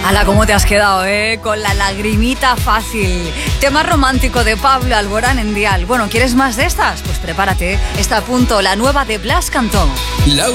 Ala, ¿cómo te has quedado, con la lagrimita fácil? Tema romántico de Pablo Alborán en Dial. Bueno, ¿quieres más de estas? Pues prepárate, está a punto la nueva de Blas Cantó. Laura